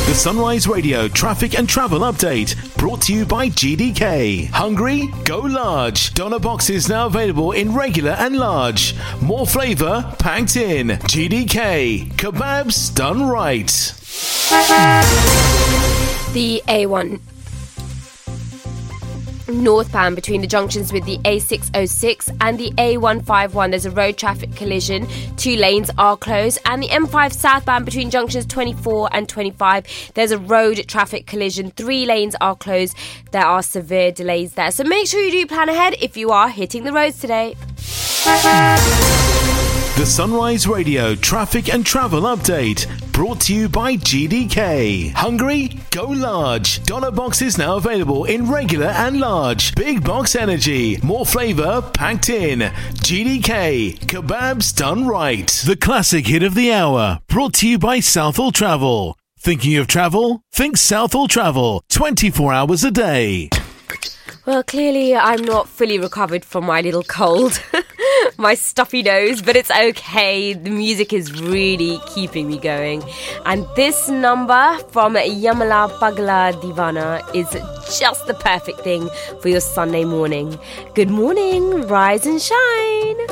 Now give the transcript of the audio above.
The Sunrise Radio traffic and travel update brought to you by GDK. Hungry? Go large. Doner boxes now available in regular and large. More flavour packed in. GDK. Kebabs done right. The A1 northbound between the junctions with the A606 and the A151, there's a road traffic collision. 2 lanes are closed. And the M5 southbound between junctions 24 and 25, there's a road traffic collision. 3 lanes are closed. There are severe delays there. So make sure you do plan ahead if you are hitting the roads today. The Sunrise Radio traffic and travel update brought to you by GDK. Hungry? Go large. Doner boxes now available in regular and large. Big box energy. More flavour packed in. GDK. Kebabs done right. The classic hit of the hour brought to you by Southall Travel. Thinking of travel? Think Southall Travel. 24 hours a day. Well, clearly I'm not fully recovered from my little cold. My stuffy nose, but it's okay. The music is really keeping me going. And this number from Yamala Pagla Divana is just the perfect thing for your Sunday morning. Good morning, rise and shine.